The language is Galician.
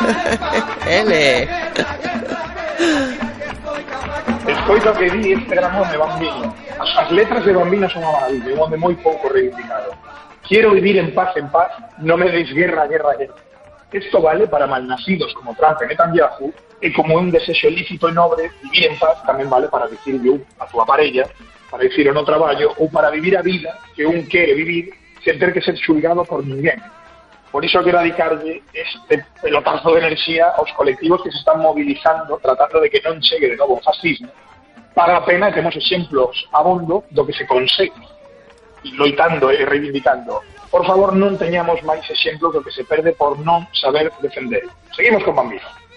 Ele. Despois do que di este gran home Bambino, as letras de Bambino son unha maravilla, un home moi pouco reivindicado. Quiero vivir en paz, no me deis guerra, guerra, guerra. Esto vale para malnacidos como Trump e Netanyahu, e como é un desexo lícito e nobre, vivir en paz tamén vale para dicirle a túa parella, para dicir o no traballo, ou para vivir a vida que un quere vivir sen ter que ser xulgado por ninguén. Por iso quero dedicarlle este pelotazo de enerxía aos colectivos que se están mobilizando tratando de que non chegue de novo o fascismo. Paga a pena que temos exemplos abondo do que se consegue loitando e reivindicando. Por favor, non teñamos máis exemplos do que se perde por non saber defender. Seguimos con Bambino.